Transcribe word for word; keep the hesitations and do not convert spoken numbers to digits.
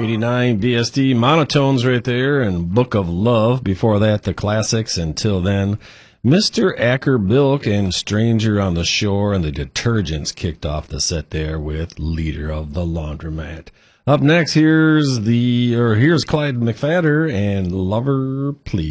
eighty-nine B S D Monotones right there, and Book of Love. Before that, the classics. Until then, Mister Acker Bilk and Stranger on the Shore, and the Detergents kicked off the set there with Leader of the Laundromat. Up next, here's the or here's Clyde McPhatter and Lover Please.